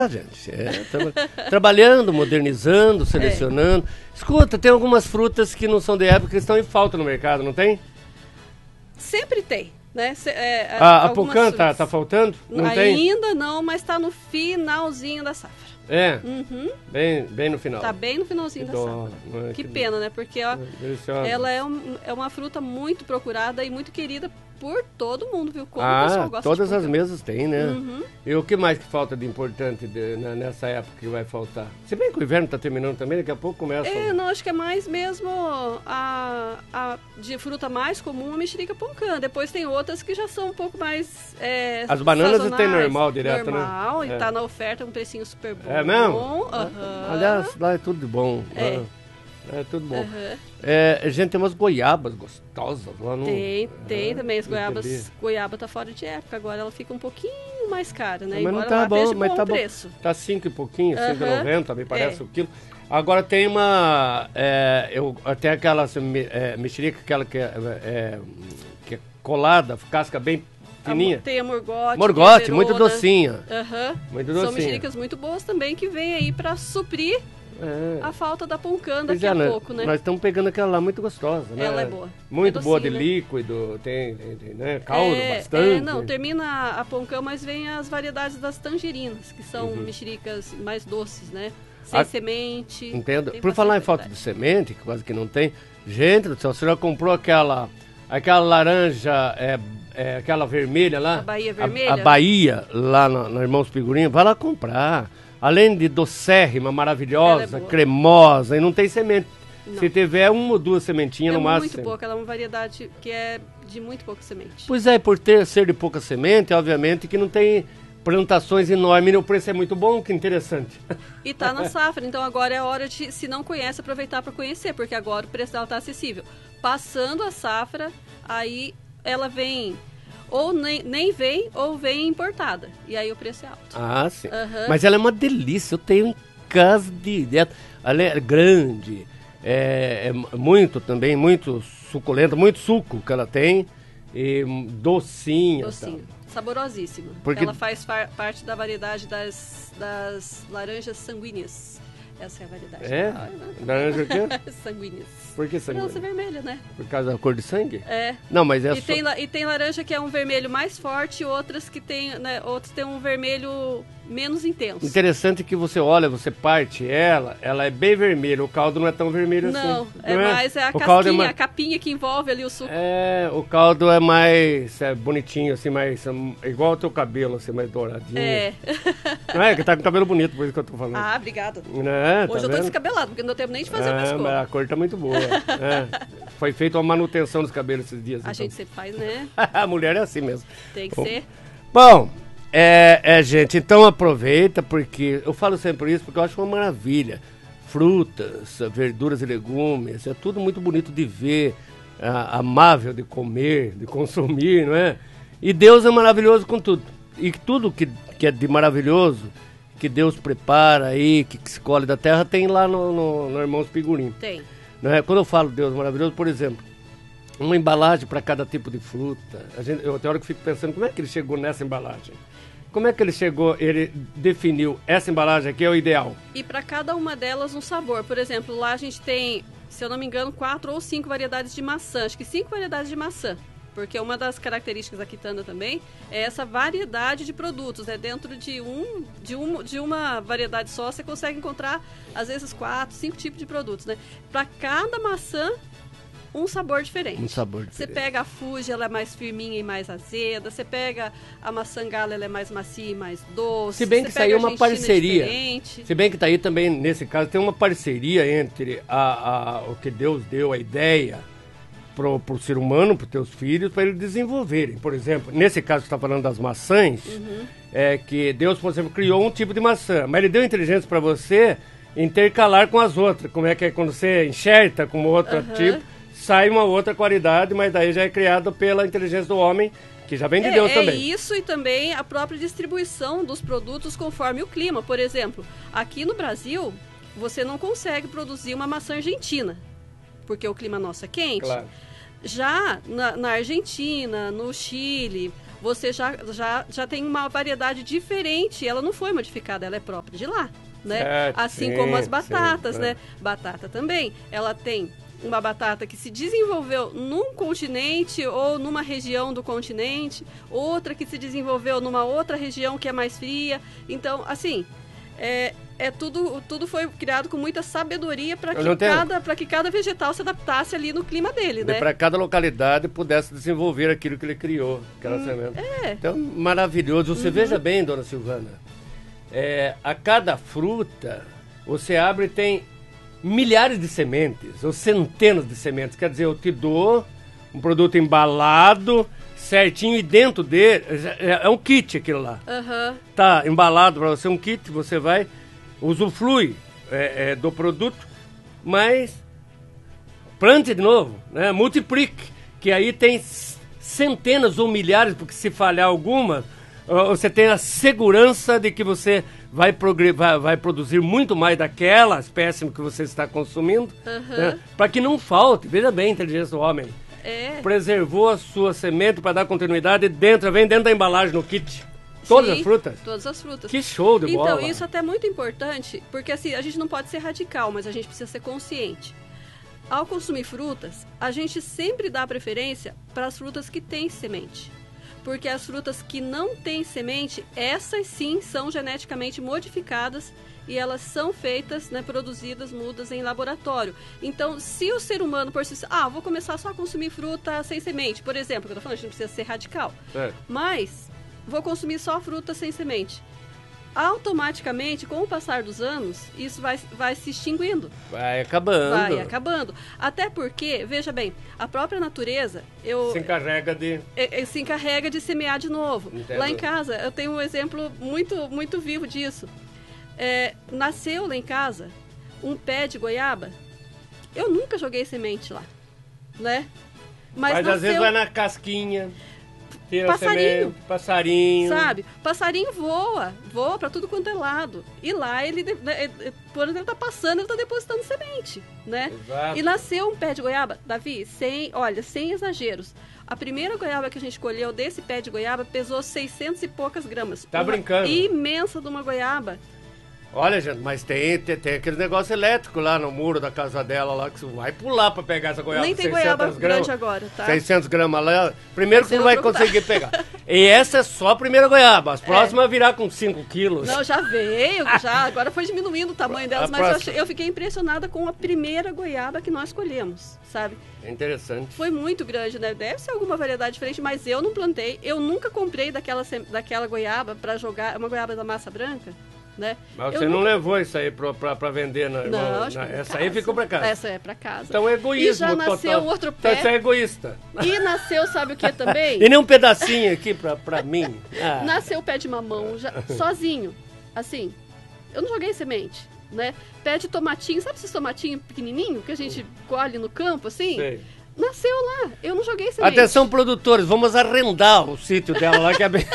gente. Trabalhando, modernizando, selecionando. Escuta, tem algumas frutas que não são de época que estão em falta no mercado, não tem? Sempre tem, né? A pocã tá faltando? Não ainda tem? Não, mas está no finalzinho da safra. Uhum. Bem no final. Tá bem no finalzinho da safra. Que pena, né? Porque ó, ela é uma fruta muito procurada e muito querida por todo mundo, viu? Como o pessoal gosta todas de as mesas tem, né? Uhum. E o que mais que falta de importante nessa época que vai faltar? Se bem que o inverno tá terminando também, daqui a pouco começa. Não, acho que é mais mesmo a de fruta mais comum, a mexerica poncã. Depois tem outras que já são um pouco mais as bananas tem normal direto, normal, né? E tá na oferta um precinho super bom. É mesmo? Uhum. Aliás, lá é tudo de bom. É tudo bom. Uhum. Gente, tem umas goiabas gostosas lá no... Tem também as goiabas. Goiaba tá fora de época, agora ela fica um pouquinho mais cara, né? Mas embora não tá bom, mas tá preço. Bom. Tá 5 e pouquinho, 5,90, me parece o quilo. Agora tem tem aquela mexerica, aquela que é colada, casca bem fininha. Tem a morgote. Morgote, muito docinha. Muito docinha. São mexericas muito boas também que vem aí pra suprir a falta da poncã daqui a pouco, né? Nós estamos pegando aquela lá muito gostosa, né? Ela é boa. Muito docinha, boa de né? líquido, tem né? Caldo bastante. Não, termina a poncã, mas vem as variedades das tangerinas, que são mexericas mais doces, né? Sem semente. Entendo. Por falar em falta de semente, que quase que não tem, gente do céu, você já comprou aquela laranja, aquela vermelha lá? A Bahia vermelha? A Bahia, lá no Irmãos Figurinha, vai lá comprar. Além de docérrima, maravilhosa, cremosa, e não tem semente. Não. Se tiver uma ou duas sementinhas no máximo. É muito pouca, ela é uma variedade que é de muito pouca semente. Pois por ser de pouca semente, obviamente que não tem plantações enormes, o preço é muito bom, que interessante. E tá na safra, então agora é hora de, se não conhece, aproveitar para conhecer, porque agora o preço dela tá acessível. Passando a safra, aí ela vem... Ou nem vem, ou vem importada. E aí o preço é alto. Sim. Mas ela é uma delícia. Eu tenho em casa direto. Ela é grande. Muito suculenta. Muito suco que ela tem. E docinha. Saborosíssima. Porque... Ela faz parte da variedade das laranjas sanguíneas. Essa é a variedade. Laranja o quê? Sanguíneas. Por que sanguínea? Nossa, vermelha, né? Por causa da cor de sangue? Não, mas e tem laranja que é um vermelho mais forte, outras que tem, né, outros tem um vermelho menos intenso. Interessante que você olha, você parte ela é bem vermelha, o caldo não é tão vermelho assim. Não, mais a casquinha, a capinha que envolve ali o suco. O caldo é mais bonitinho, assim, mais igual ao teu cabelo, assim, mais douradinho. Não é, que tá com cabelo bonito, por isso que eu tô falando. Obrigado. Hoje eu tô descabelado, porque não deu tempo nem de fazer mais cor. A cor tá muito boa. Foi feita uma manutenção dos cabelos esses dias. A gente sempre faz, né? A mulher é assim mesmo. Tem que ser. Bom, gente, então aproveita, porque eu falo sempre isso, porque eu acho uma maravilha. Frutas, verduras e legumes, é tudo muito bonito de ver, amável de comer, de consumir, não é? E Deus é maravilhoso com tudo. E tudo que é de maravilhoso, que Deus prepara aí, que se colhe da terra, tem lá no Irmãos Figurinha. Tem. Não é? Quando eu falo Deus maravilhoso, por exemplo, uma embalagem para cada tipo de fruta. Eu tem hora que fico pensando, como é que ele chegou nessa embalagem? Como é que ele definiu essa embalagem aqui é o ideal? E para cada uma delas um sabor. Por exemplo, lá a gente tem, se eu não me engano, 4 ou 5 variedades de maçã. Acho que 5 variedades de maçã. Porque uma das características da quitanda também é essa variedade de produtos. Dentro de uma variedade só, você consegue encontrar, às vezes, 4, 5 tipos de produtos. Né? Para cada maçã, um sabor diferente. Você pega a Fuji, ela é mais firminha e mais azeda. Você pega a maçã gala, ela é mais macia e mais doce. Se bem que isso aí é uma parceria. Diferente. Se bem que tá aí também, nesse caso, tem uma parceria entre o que Deus deu, a ideia, pro ser humano, pros teus filhos, para eles desenvolverem. Por exemplo, nesse caso que você está falando das maçãs, que Deus, por exemplo, criou um tipo de maçã, mas ele deu inteligência para você intercalar com as outras. Como é que é quando você enxerta com outro tipo, sai uma outra qualidade, mas daí já é criado pela inteligência do homem, que já vem de Deus também. Isso, e também a própria distribuição dos produtos conforme o clima. Por exemplo, aqui no Brasil, você não consegue produzir uma maçã argentina, porque o clima nosso é quente. Claro. Já na Argentina, no Chile, você já tem uma variedade diferente, ela não foi modificada, ela é própria de lá, né? Assim como as batatas, né? Batata também, ela tem uma batata que se desenvolveu num continente ou numa região do continente, outra que se desenvolveu numa outra região que é mais fria. Então, assim, tudo foi criado com muita sabedoria para que cada vegetal se adaptasse ali no clima dele, né? Para cada localidade pudesse desenvolver aquilo que ele criou, aquela semente. Então, maravilhoso. Você veja bem, dona Silvana, a cada fruta, você abre e tem milhares de sementes, ou centenas de sementes. Quer dizer, eu te dou um produto embalado, certinho, e dentro dele, é um kit aquilo lá. Tá embalado para você, um kit, você vai, usufrui do produto, mas plante de novo, né? Multiplique, que aí tem centenas ou milhares, porque se falhar alguma, você tem a segurança de que você vai produzir muito mais daquela espécie que você está consumindo, né? Para que não falte. Veja bem a inteligência do homem. Preservou a sua semente para dar continuidade vem dentro da embalagem no kit. Todas as frutas? Todas as frutas. Que show de bola. Então, isso até é muito importante, porque assim, a gente não pode ser radical, mas a gente precisa ser consciente. Ao consumir frutas, a gente sempre dá preferência para as frutas que têm semente. Porque as frutas que não têm semente, essas sim são geneticamente modificadas e elas são feitas, né, produzidas, mudas em laboratório. Então, se o ser humano por si só, vou começar só a consumir fruta sem semente, por exemplo, que eu tô falando, a gente não precisa ser radical, mas vou consumir só fruta sem semente. Automaticamente, com o passar dos anos, isso vai se extinguindo. Vai acabando. Até porque, veja bem, a própria natureza... se encarrega de semear de novo. Entendo. Lá em casa, eu tenho um exemplo muito, muito vivo disso. Nasceu lá em casa um pé de goiaba. Eu nunca joguei semente lá, né? Mas às vezes vai na casquinha... Passarinho. Sabe? Passarinho voa para tudo quanto é lado. E lá por exemplo, tá passando, ele tá depositando semente, né? Exato. E nasceu um pé de goiaba, Davi, sem exageros. A primeira goiaba que a gente colheu desse pé de goiaba pesou 600 e poucas gramas. Tá brincando? Imensa de uma goiaba. Olha, gente, mas tem aquele negócio elétrico lá no muro da casa dela, lá, que você vai pular pra pegar essa goiaba. Nem tem goiaba grande agora, tá? 600 gramas lá. Primeiro que você não vai conseguir pegar. E essa é só a primeira goiaba. As próximas virar com 5 quilos. Não, já veio, agora foi diminuindo o tamanho delas, mas eu fiquei impressionada com a primeira goiaba que nós colhemos, sabe? É interessante. Foi muito grande, né? Deve ser alguma variedade diferente, mas eu não plantei. Eu nunca comprei daquela goiaba pra jogar, uma goiaba da massa branca. Né? Mas você não levou isso aí pra vender? Essa aí ficou pra casa? Essa é pra casa. Então é egoísmo. E já nasceu total. Outro pé. Então você é egoísta. E nasceu, sabe o que também? E nem um pedacinho aqui pra mim. Nasceu o pé de mamão, sozinho. Assim, eu não joguei semente, né? Pé de tomatinho, sabe esses tomatinhos pequenininhos que a gente colhe no campo, assim? Sei. Nasceu lá, eu não joguei semente. Atenção, produtores, vamos arrendar o sítio dela lá, que é bem...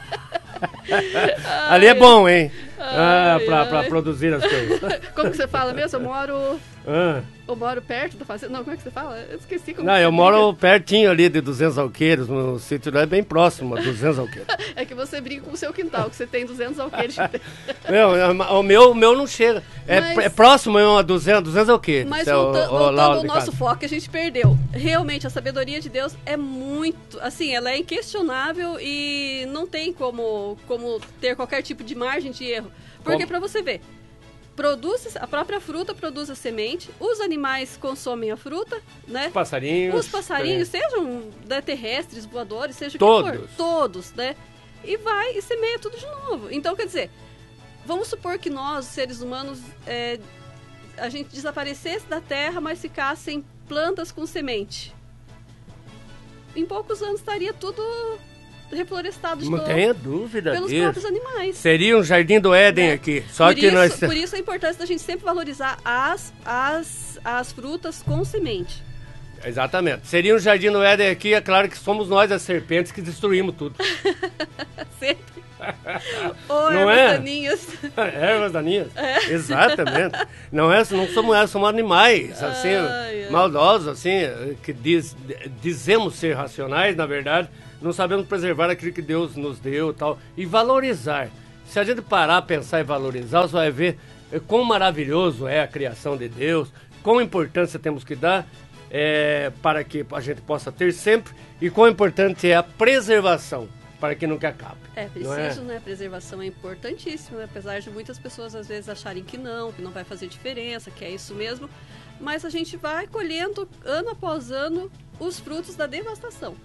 Ali é bom, hein? Pra produzir as coisas. Como que você fala mesmo? Eu moro perto da fazenda. Não, como é que você fala? Eu esqueci como. Não, eu moro pertinho ali de 200 alqueires. No sítio lá é bem próximo a 200 alqueires. É que você brinca com o seu quintal, que você tem 200 alqueires. O meu não chega. É próximo a 200 alqueires. Mas voltando ao nosso foco, que a gente perdeu. Realmente, a sabedoria de Deus é muito... Assim, ela é inquestionável e não tem como ter qualquer tipo de margem de erro. Porque, para você ver... a própria fruta produz a semente, os animais consomem a fruta, né? Os passarinhos, sejam terrestres, voadores, seja o que for, todos, né? E vai e semeia tudo de novo. Então, quer dizer, vamos supor que nós, seres humanos, a gente desaparecesse da terra, mas ficassem plantas com semente. Em poucos anos estaria tudo... reflorestado de novo. Não tenha dúvida pelos próprios animais. Seria um jardim do Éden aqui. Por isso a importância da gente sempre valorizar as frutas com semente. Exatamente. Seria um jardim do Éden aqui, é claro que somos nós as serpentes que destruímos tudo. Sempre. Ou Não ervas é? daninhas. Ervas daninhas. Exatamente. Não somos animais, assim, Ai, ai. maldosos, assim, que dizemos ser racionais, na verdade, não sabemos preservar aquilo que Deus nos deu e tal, e valorizar. Se a gente parar, pensar e valorizar, você vai ver quão maravilhoso é a criação de Deus, quão importância temos que dar para que a gente possa ter sempre, e quão importante é a preservação, para que nunca acabe. É preciso, né? A preservação é importantíssima, né? Apesar de muitas pessoas às vezes acharem que não vai fazer diferença, que é isso mesmo. Mas a gente vai colhendo, ano após ano, os frutos da devastação.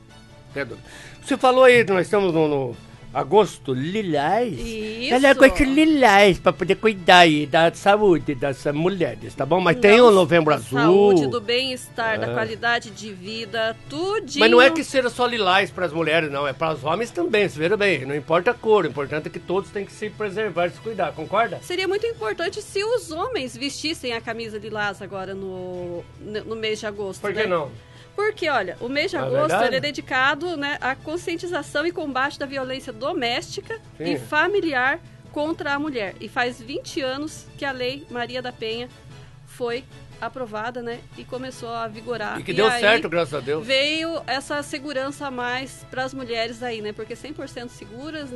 Você falou aí, nós estamos no agosto lilás. Isso. Ela gosta de lilás para poder cuidar aí da saúde das mulheres, tá bom? Mas tem o novembro azul. Saúde, do bem-estar, da qualidade de vida, tudinho. Mas não é que seja só lilás para as mulheres, não. É para os homens também, se veja bem. Não importa a cor, o importante é que todos têm que se preservar, se cuidar, concorda? Seria muito importante se os homens vestissem a camisa lilás agora no mês de agosto. Por que não? Porque, olha, o mês de agosto ele é dedicado, né, à conscientização e combate da violência doméstica e familiar contra a mulher. E faz 20 anos que a Lei Maria da Penha foi aprovada, né, e começou a vigorar. E que deu certo, graças a Deus. Veio essa segurança a mais para as mulheres aí, né, porque 100% seguras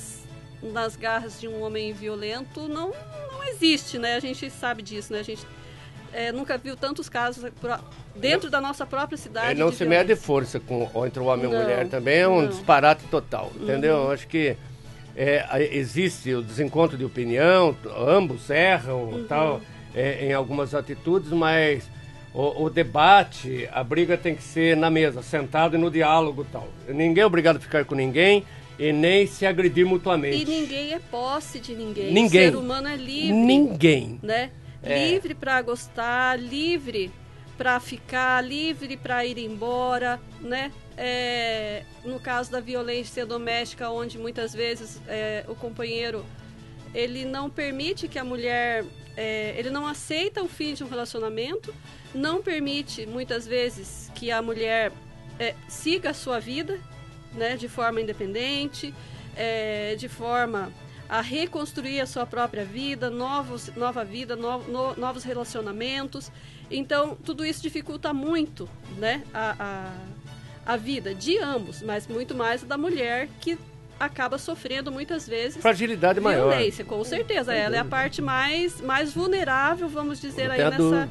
nas garras de um homem violento não existe, né, a gente sabe disso, né, a gente... nunca viu tantos casos dentro da nossa própria cidade. Não se mede força entre o homem e a mulher também, é um disparate total, entendeu? Acho que existe o desencontro de opinião, ambos erram tal, em algumas atitudes, mas o debate, a briga tem que ser na mesa, sentado e no diálogo tal. Ninguém é obrigado a ficar com ninguém e nem se agredir mutuamente. E ninguém é posse de ninguém. Ninguém. O ser humano é livre. Ninguém. Né? Livre para gostar, livre para ficar, livre para ir embora, né? No caso da violência doméstica, onde muitas vezes o companheiro ele não permite que a mulher, ele não aceita o fim de um relacionamento, não permite muitas vezes que a mulher siga a sua vida, né? De forma independente, de forma a reconstruir a sua própria vida, nova vida, novos relacionamentos. Então, tudo isso dificulta muito, né, a vida de ambos, mas muito mais da mulher, que acaba sofrendo muitas vezes fragilidade maior. Violência, com certeza. Ela é a parte mais vulnerável, vamos dizer, aí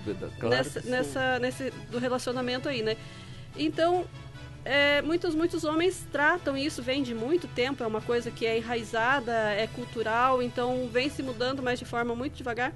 nesse do relacionamento aí, né? Então, muitos homens tratam isso, vem de muito tempo, é uma coisa que é enraizada, é cultural, então vem se mudando, mas de forma muito devagar.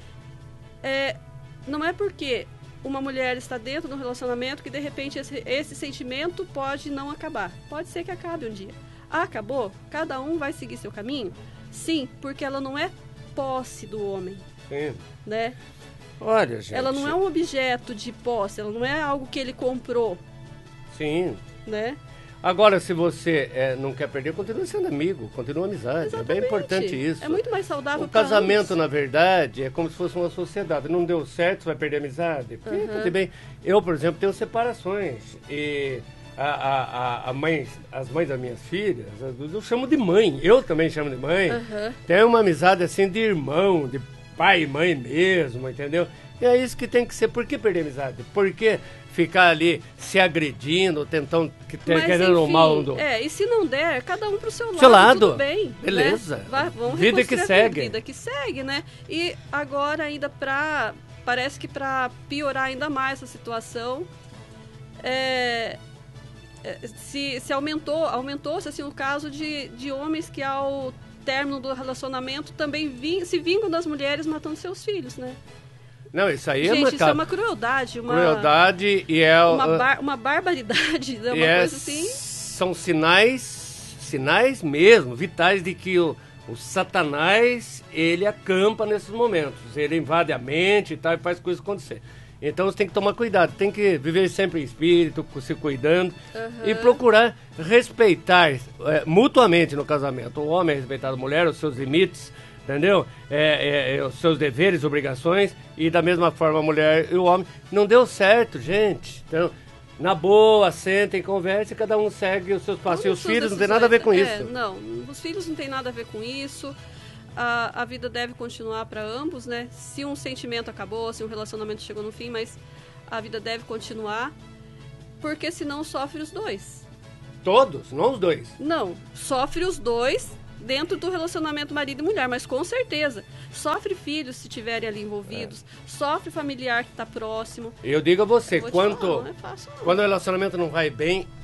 Não é porque uma mulher está dentro de um relacionamento que de repente esse sentimento pode não acabar. Pode ser que acabe um dia. Acabou? Cada um vai seguir seu caminho? Sim, porque ela não é posse do homem. Sim. Né? Olha, gente. Ela não é um objeto de posse, ela não é algo que ele comprou. Sim. Né? Agora, se você não quer perder, continua sendo amigo, continua amizade. Exatamente. É bem importante isso. É muito mais saudável. O casamento, na verdade, é como se fosse uma sociedade. Não deu certo, você vai perder a amizade. Tudo bem. Eu, por exemplo, tenho separações. E as mães das minhas filhas, eu chamo de mãe. Eu também chamo de mãe. Tem uma amizade assim de irmão, de pai e mãe mesmo, entendeu? E é isso que tem que ser. Por que perder a amizade? Por que ficar ali se agredindo, tentando, querendo o mal do... e se não der, cada um pro seu lado, tudo bem. Beleza. Né? Vamos vida que segue. Vida que segue, né? E agora ainda parece que para piorar ainda mais a situação, se aumentou-se assim, o caso de homens que ao término do relacionamento também se vingam das mulheres matando seus filhos, né? Não, isso aí Gente, isso é uma crueldade. Crueldade e uma barbaridade, é uma coisa assim... São sinais mesmo, vitais de que o Satanás, ele acampa nesses momentos. Ele invade a mente e tal, e faz coisas acontecer. Então você tem que tomar cuidado, tem que viver sempre em espírito, se cuidando e procurar respeitar mutuamente no casamento. O homem respeitar a mulher, os seus limites, entendeu? Os seus deveres, obrigações, e da mesma forma a mulher e o homem. Não deu certo, gente. Então, Na boa, sentem, conversem, cada um segue os seus passos. E os filhos não tem nada a ver com isso. Não, os filhos não tem nada a ver com isso. A vida deve continuar para ambos, né? Se um sentimento acabou, se um relacionamento chegou no fim, mas a vida deve continuar, porque senão sofre os dois. Todos, não os dois. Não, sofre os dois dentro do relacionamento marido e mulher, mas com certeza. Sofre filhos se estiverem ali envolvidos, sofre familiar que está próximo. Eu digo a você, Não é fácil, não. quando o relacionamento não vai bem,